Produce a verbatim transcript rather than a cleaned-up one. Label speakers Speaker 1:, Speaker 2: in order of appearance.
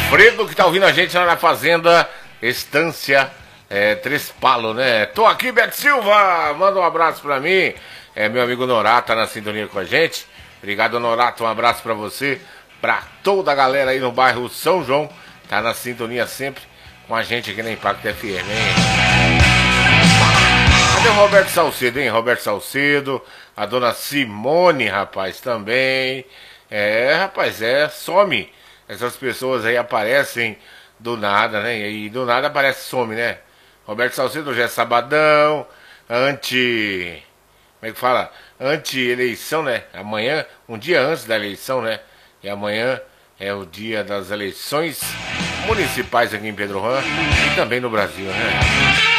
Speaker 1: Fredo que tá ouvindo a gente lá na Fazenda Estância é, Três Palos, né? Tô aqui, Beto Silva, manda um abraço pra mim. É, meu amigo Norato tá na sintonia com a gente. Obrigado, Norato, um abraço pra você, pra toda a galera aí no bairro São João. Tá na sintonia sempre com a gente aqui na Impacto F M, hein? Cadê o Roberto Salcedo, hein? Roberto Salcedo, a dona Simone, rapaz, também. É, rapaz, é, some. Essas pessoas aí aparecem do nada, né? E do nada aparece, some, né? Roberto Salcedo hoje é sabadão, anti... Como é que fala? Anti-eleição, né? Amanhã, um dia antes da eleição, né? E amanhã é o dia das eleições municipais aqui em Pedro Juan e também no Brasil, né?